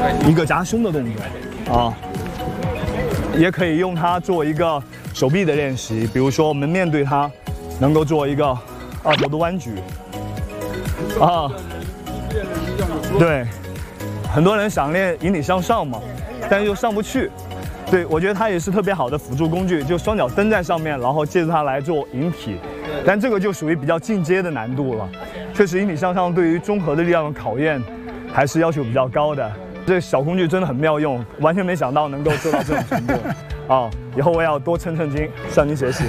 一个夹胸的动作啊，也可以用它做一个手臂的练习，比如说我们面对它，能够做一个二头的弯举啊。对，很多人想练引体向上嘛，但是又上不去。对，我觉得它也是特别好的辅助工具，就双脚蹬在上面，然后借助它来做引体。但这个就属于比较进阶的难度了。确实，引体向上对于综合的力量的考验还是要求比较高的。这个小工具真的很妙用，完全没想到能够做到这种程度啊！以后我也要多称斤，向您学习。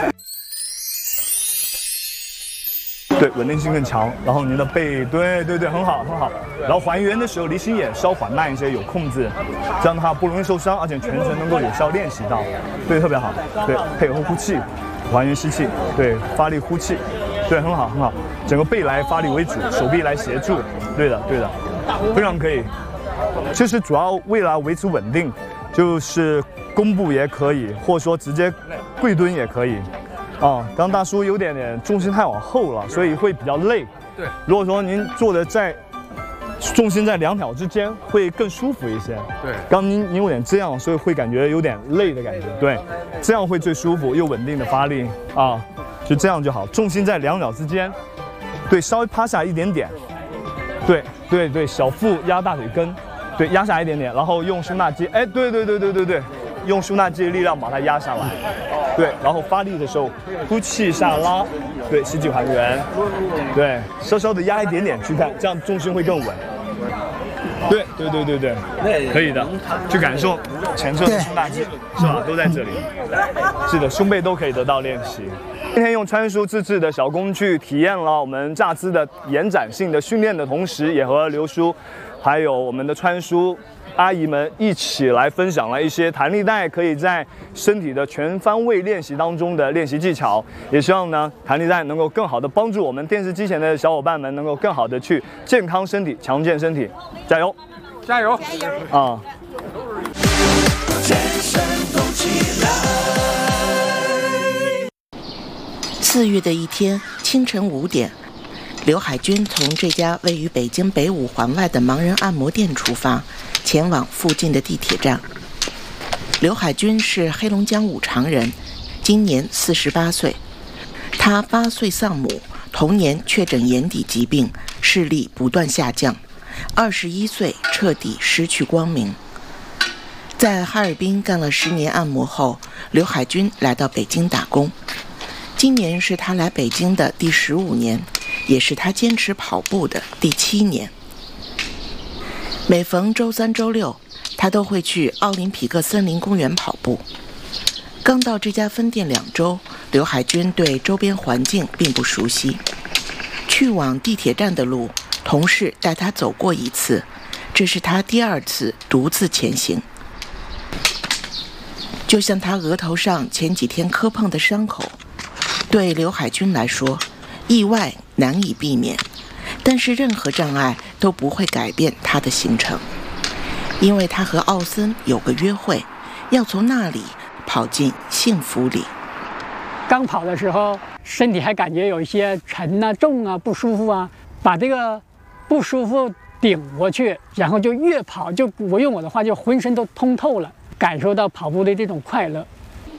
对，稳定性更强，然后您的背，对，很好。然后还原的时候离心也稍缓慢一些，有控制，这样的话不容易受伤，而且全程能够有效练习到，对，特别好。对，配合呼气，还原吸气，对，发力呼气，对，很好。整个背来发力为主，手臂来协助，对的，非常可以。其实主要为了维持稳定，就是弓步也可以，或者说直接跪蹲也可以。刚大叔有点重心太往后了，所以会比较累。对，如果说您做的在重心在两条之间，会更舒服一些。对，刚您有点这样，所以会感觉有点累的感觉。对，这样会最舒服又稳定的发力啊，就这样就好。重心在两脚之间，对，稍微趴下一点点。对，小腹压大腿根，对，压下一点点，然后用胸大肌，哎，对，用胸大肌的力量把它压下来。对，然后发力的时候，呼气下拉，对，吸气还原，对，稍稍的压一点点去看，这样重心会更稳。对，可以的，去感受前侧的胸大肌，是吧？都在这里。是的，胸背都可以得到练习。今天用川叔自制的小工具体验了我们站姿的延展性的训练的同时，也和刘叔还有我们的川叔阿姨们一起来分享了一些弹力带可以在身体的全方位练习当中的练习技巧，也希望呢弹力带能够更好的帮助我们电视机前的小伙伴们能够更好的去健康身体、强健身体，加油！啊！ 全身动起来。4月的一天，清晨5点，刘海军从这家位于北京北五环外的盲人按摩店出发，前往附近的地铁站。刘海军是黑龙江五常人，今年48岁。他8岁丧母，同年确诊眼底疾病，视力不断下降。21岁彻底失去光明。在哈尔滨干了10年按摩后，刘海军来到北京打工。今年是他来北京的第15年，也是他坚持跑步的第7年。每逢周3、周6，他都会去奥林匹克森林公园跑步。刚到这家分店2周，刘海军对周边环境并不熟悉。去往地铁站的路，同事带他走过一次，这是他第2次独自前行。就像他额头上前几天磕碰的伤口，对刘海军来说，意外难以避免，但是任何障碍都不会改变他的行程，因为他和奥森有个约会，要从那里跑进幸福里。 刚跑的时候，身体还感觉有一些沉啊、重啊、不舒服啊，把这个不舒服顶过去，然后就越跑就我用我的话就浑身都通透了，感受到跑步的这种快乐。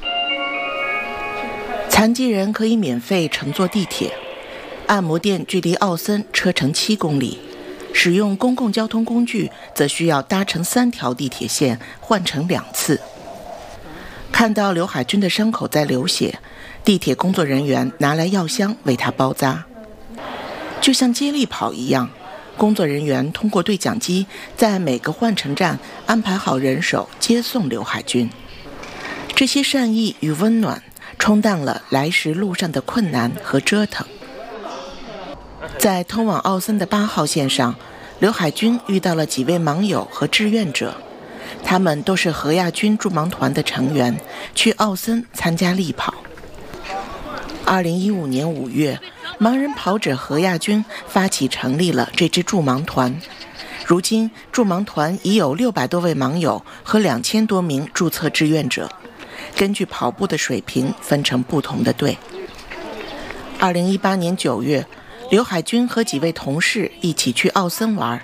残疾人可以免费乘坐地铁，按摩店距离奥森车程7公里，使用公共交通工具则需要搭乘3条地铁线，换乘2次。看到刘海军的伤口在流血，地铁工作人员拿来药箱为他包扎。就像接力跑一样，工作人员通过对讲机在每个换乘站安排好人手接送刘海军。这些善意与温暖冲淡了来时路上的困难和折腾。在通往奥森的8号线上，刘海军遇到了几位盲友和志愿者，他们都是何亚军助盲团的成员，去奥森参加力跑。2015年5月，盲人跑者何亚军发起成立了这支助盲团。如今，助盲团已有600多位盲友和2000多名注册志愿者，根据跑步的水平分成不同的队。2018年9月，刘海军和几位同事一起去奥森玩，